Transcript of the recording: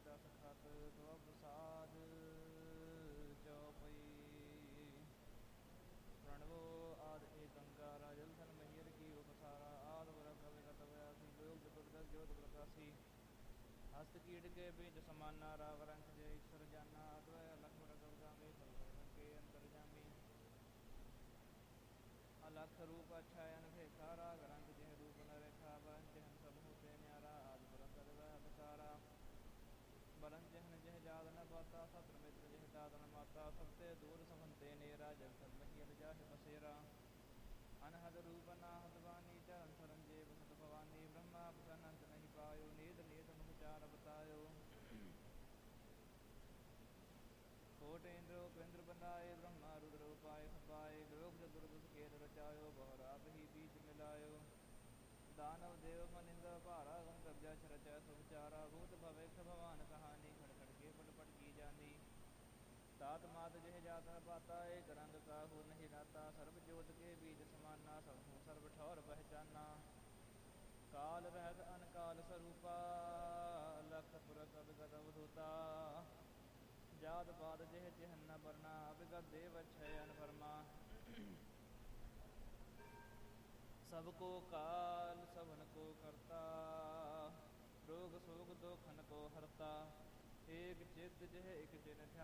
ਦਸ ਖਤ ਤਵ ਪ੍ਰਸਾਦ ਚਉਪਈ। ਪ੍ਰਣਵੋ ਆਦ ਏਕੰਕਾਰ ਜਲ ਥਨ ਮਹੀਰ ਕੀ ਉਪਸਾਰਾ। ਆਦ ਵਰਗ ਅਵਿਗਤ ਵਯਾਸੀ ਲੋਕ ਚਤੁਰਦਸ ਜੋਤ ਪ੍ਰਕਾਸ਼ੀ। ਹਸਤ ਕੀਟ ਕੇ ਬੀਜ ਸਮਾਨਾ ਰਾਵ ਰੰਗ ਜੈ ਈਸ਼ਵਰ ਜਾਨਾ। ਅਦਵੈ ਅਲਖ ਵਰਗ ਗਾਵੇ ਫਲ ਕੇ ਅੰਤਰ ਜਾਮੀ। ਅਲਖ ਰੂਪ ਅਛਾਇਨ ਭੇਖਾ ਰਾਗ ਰੰਗ ਜਿਹ ਰੂਪ ਨਰੇਖਾ। ਬਰਨ ਚਹਨ ਸਭ ਹੋਤੇ ਨਿਆਰਾ ਆਦ ਪੁਰਖ ਅਦਵੈ ਅਵਤਾਰਾ। ਬਰਨ ਚਹਨ ਜਿਹ ਜਾਤ ਨ ਪਾਤਾ ਸਤਰ ਮਿਤਰ ਜਿਹ ਤਾਤ ਨ ਮਾਤਾ। ਸਭ ਤੇ ਦੂਰ ਸਮੰਤੇ ਨੇਰਾ ਜਲ ਥਲ ਮਹੀਰ ਜਾਹਿ ਬਸੇਰਾ। ਅਨਹਦ ਰੂਪ ਅਨਾਹਤ ਬਾਨੀ ਚਰਨ ਸਰਨ ਜੇ ਬਸਤ ਭਵਾਨੀ। ਬ੍ਰਹਮਾ ਬਚਨ ਅੰਤ ਨਹਿ ਪਾਇਓ ਨੀਤ ਨੀਤ ਮੁਖ ਚਾਰ ਬਤਾਇਓ। ਕੋਟਿ ਇੰਦਰ ਉਪਿੰਦਰ ਬਨਾਏ ਬ੍ਰਹਮਾ ਰੁਦ੍ਰ ਉਪਾਇ ਖਪਾਏ। ਲੋਕ ਚਤੁਰਦਸ ਖੇਲ ਰਚਾਇਓ ਬਹੁ ਰਾਤ ਹੀ ਬੀਚ ਮਿਲਾਇਓ। ਦਾਨਵ ਦੇਵ ਮਨਿੰਦਰ ਭਾਰਾ ਗੰਧਰਵ ਜਛ ਰਚੈ ਸੁ ਵਿਚਾਰਾ। ਭੂਤ ਭਵਿਖ ਭਵਾਨ ਕਹਾਨੀ ਖੜ ਖੜ ਕੇ ਪਟ ਪਟ ਕੀ ਜਾਨੀ। ਤਾਤ ਮਾਤ ਜਿਹ ਜਾਤ ਨ ਪਾਤਾ ਏਕ ਰੰਗ ਕਾਹੂ ਨਹਿ ਨਾਤਾ। ਸਰਬ ਜੋਤ ਕੇ ਬੀਜ ਸਮਾਨਾ ਸਭੂ ਸਰਬ ਠੌਰ ਪਹਿਚਾਨਾ। ਕਾਲ ਰਹਿਤ ਅਨਕਾਲ ਸਰੂਪਾ ਅਲਖ ਪੁਰਖ ਅਵਿਗਤ ਅਵਧੂਤਾ। ਜਾਤ ਪਾਤ ਜਿਹ ਚਿਹਨ ਨ ਬਰਨਾ ਅਵਿਗਤ ਦੇਵ ਅਛੈ ਅਨਭਰਮਾ। ਸਭ ਕੋ ਕਾਲ ਸਭਨ ਕੋ ਕਰਤਾ ਰੋਗ ਸੋਗ ਦੋਖਨ ਕੋ ਹਰਤਾ। ਏਕ ਚਿਤ ਜਿਹ ਇਕ ਚਿਨ